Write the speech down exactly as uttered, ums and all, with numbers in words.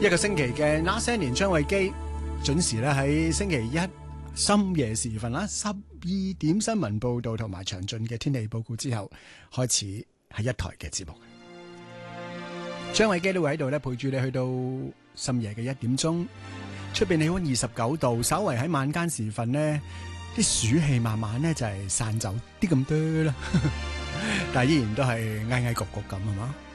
一個星期嘅那些年，張衛基準時咧喺星期一深夜時分啦，十二點新聞報道同埋詳盡嘅天氣報告之後，開始係一台嘅節目。張衛基都會喺度咧陪住你去到深夜嘅一點鐘。出邊氣溫二十九度，稍為喺晚間時分呢啲暑氣慢慢咧就係散走啲咁多啦，但係依然都係翳翳焗焗咁係嘛。